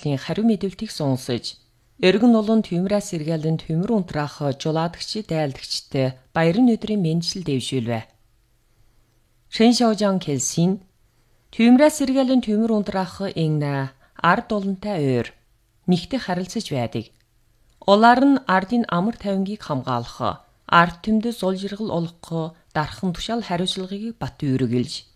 Монголын хариу мэдүүлтийг сонсож, эргэн улан түймрээс сэргээлэн түймэр унтраах жуладагч дайлдагчтай баярын өдрийн мэндшил дэвшүүлвэ. Шэншаожан Кэлсин түймрээс сэргээлэн түймэр унтраах энэ ард олонтой ойр нэгтэй харилцаж байдаг. Улаар нь ардын амар тайвангийг хамгаалах, ард түмдэд зул жаргал олгох дархан тушаал хариуцлагыг бат үүргэлж